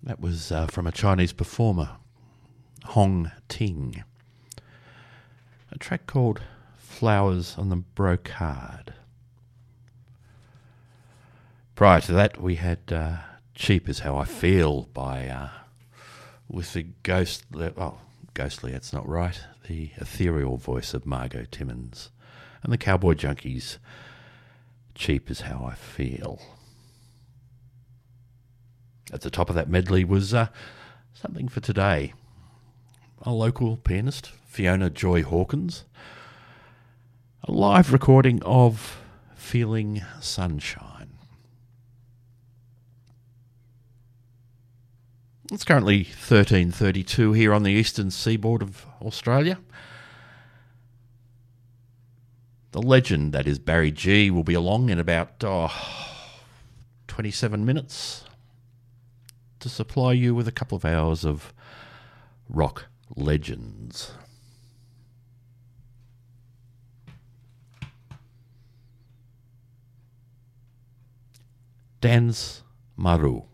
That was from a Chinese performer, Hong Ting. A track called Flowers on the Brocade. Prior to that, we had Cheap Is How I Feel by, with the ghostly, that's not right, the ethereal voice of Margot Timmins. And the Cowboy Junkies, Cheap Is How I Feel. At the top of that medley was Something for Today. A local pianist, Fiona Joy Hawkins. A live recording of Feeling Sunshine. It's currently 13:32 here on the eastern seaboard of Australia. The legend that is Barry G will be along in about 27 minutes to supply you with a couple of hours of rock legends. Dance Maru.